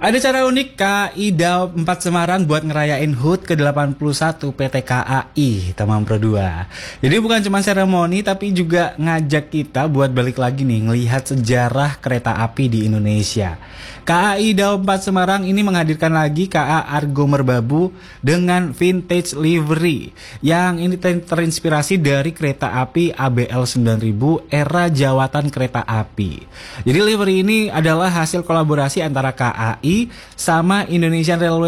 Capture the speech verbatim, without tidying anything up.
Ada cara unik K A I Daob empat Semarang buat ngerayain H U T ke delapan puluh satu P T K A I Tamam Pro dua. Jadi bukan cuma seremoni tapi juga ngajak kita buat balik lagi nih ngelihat sejarah kereta api di Indonesia. K A I Daob empat Semarang ini menghadirkan lagi K A Argo Merbabu dengan vintage livery yang ini ter- terinspirasi dari kereta api A B L sembilan ribu era jawatan kereta api. Jadi livery ini adalah hasil kolaborasi antara K A I sama Indonesian Railway